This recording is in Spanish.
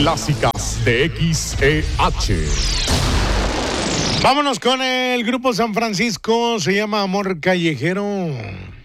clásicas de XEH. Vámonos con el grupo San Francisco, se llama Amor Callejero.